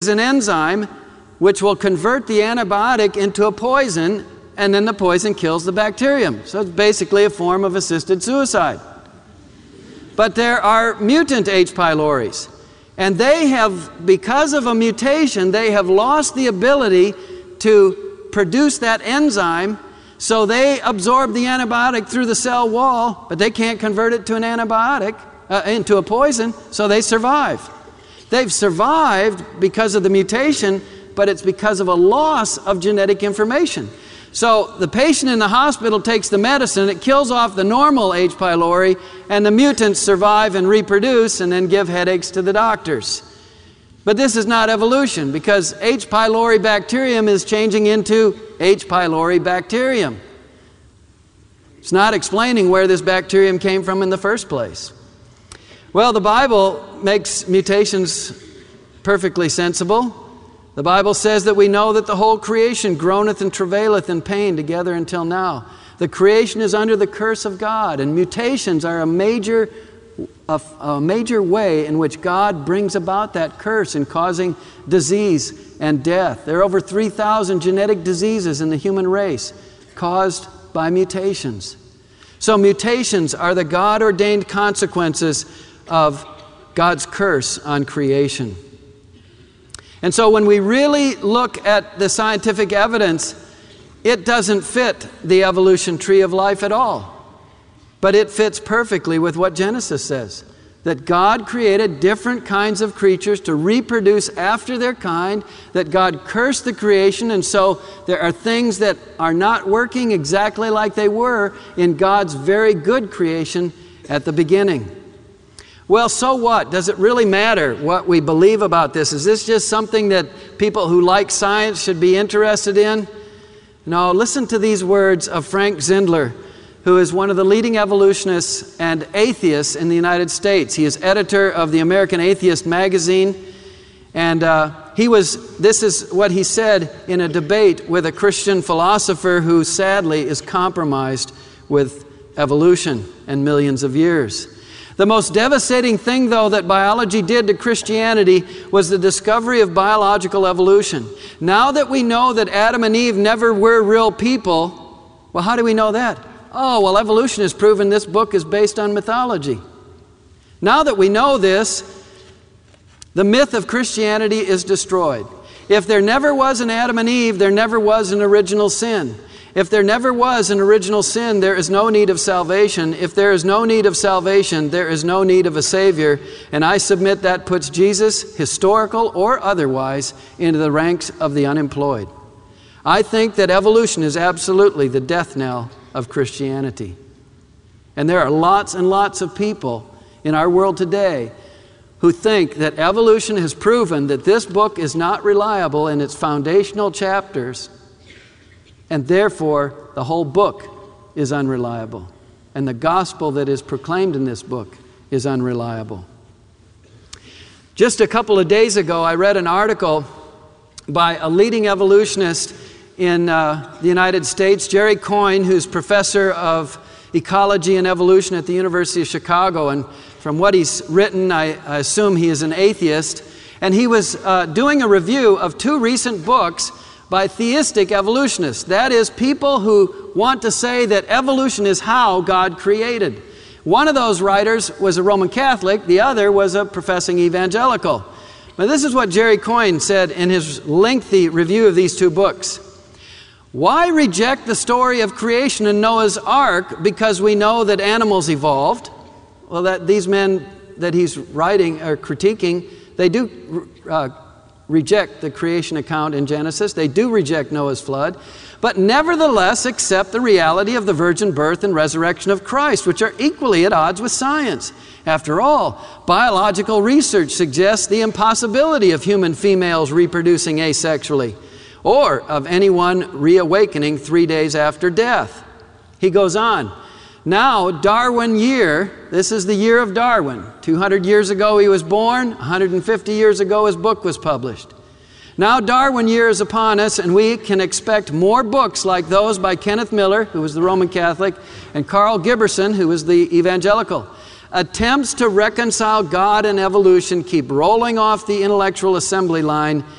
produces an enzyme which will convert the antibiotic into a poison, and then the poison kills the bacterium. So it's basically a form of assisted suicide. But there are mutant H. pylori, and they have, because of a mutation, they have lost the ability to produce that enzyme, so they absorb the antibiotic through the cell wall, but they can't convert it to an antibiotic, into a poison, so they survive. They've survived because of the mutation, but it's because of a loss of genetic information. So the patient in the hospital takes the medicine, it kills off the normal H. pylori, and the mutants survive and reproduce and then give headaches to the doctors. But this is not evolution, because H. pylori bacterium is changing into H. pylori bacterium. It's not explaining where this bacterium came from in the first place. Well, the Bible makes mutations perfectly sensible. The Bible says that we know that the whole creation groaneth and travaileth in pain together until now. The creation is under the curse of God, and mutations are a major way in which God brings about that curse in causing disease and death. There are over 3,000 genetic diseases in the human race caused by mutations. So mutations are the God-ordained consequences of God's curse on creation. And so when we really look at the scientific evidence, it doesn't fit the evolution tree of life at all. But it fits perfectly with what Genesis says, that God created different kinds of creatures to reproduce after their kind, that God cursed the creation, and so there are things that are not working exactly like they were in God's very good creation at the beginning. Well, so what? Does it really matter what we believe about this? Is this just something that people who like science should be interested in? No, listen to these words of Frank Zindler, who is one of the leading evolutionists and atheists in the United States. He is editor of the American Atheist magazine, and this is what he said in a debate with a Christian philosopher who sadly is compromised with evolution and millions of years. The most devastating thing, though, that biology did to Christianity was the discovery of biological evolution. Now that we know that Adam and Eve never were real people, well, how do we know that? Oh, well, evolution has proven this book is based on mythology. Now that we know this, the myth of Christianity is destroyed. If there never was an Adam and Eve, there never was an original sin. If there never was an original sin, there is no need of salvation. If there is no need of salvation, there is no need of a Savior. And I submit that puts Jesus, historical or otherwise, into the ranks of the unemployed. I think that evolution is absolutely the death knell of Christianity. And there are lots and lots of people in our world today who think that evolution has proven that this book is not reliable in its foundational chapters, and therefore the whole book is unreliable. And the gospel that is proclaimed in this book is unreliable. Just a couple of days ago, I read an article by a leading evolutionist in the United States, Jerry Coyne, who's professor of ecology and evolution at the University of Chicago. And from what he's written, I assume he is an atheist. And he was doing a review of two recent books by theistic evolutionists. That is, people who want to say that evolution is how God created. One of those writers was a Roman Catholic, the other was a professing evangelical. But this is what Jerry Coyne said in his lengthy review of these two books. Why reject the story of creation in Noah's Ark because we know that animals evolved? Well, that these men that he's writing or critiquing, they do reject the creation account in Genesis. They do reject Noah's flood, but nevertheless accept the reality of the virgin birth and resurrection of Christ, which are equally at odds with science. After all, biological research suggests the impossibility of human females reproducing asexually, or of anyone reawakening 3 days after death. He goes on. Now, Darwin year, this is the year of Darwin. 200 years ago he was born, 150 years ago his book was published. Now Darwin year is upon us, and we can expect more books like those by Kenneth Miller, who was the Roman Catholic, and Carl Giberson, who was the evangelical. Attempts to reconcile God and evolution keep rolling off the intellectual assembly line